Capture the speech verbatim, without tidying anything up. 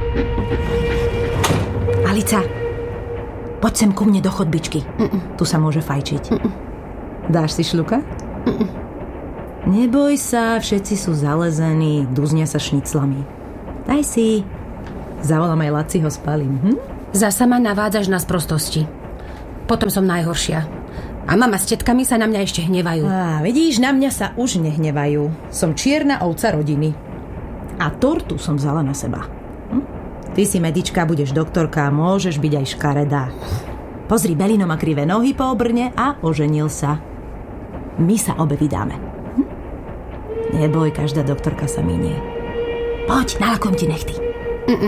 Alica, poď sem ku mne do chodbičky. Mm-mm. Tu sa môže fajčiť. Mm-mm. Dáš si šľuka? Mm-mm. Neboj sa, všetci sú zalezení, duznia sa šniclami. Daj si. Zavolám aj Laciho, spalím. Hm? Zasa ma navádzaš na sprostosti. Potom som najhoršia. A mama s tetkami sa na mňa ešte hnevajú. Á, vidíš, na mňa sa už nehnevajú. Som čierna ovca rodiny. A tortu som vzala na seba. Hm? Ty si medička, budeš doktorka a môžeš byť aj škaredá. Pozri, Belino má krivé nohy po obrne a oženil sa. My sa obe vydáme. Hm? Neboj, každá doktorka sa minie. Poď, nalakujem ti nechty.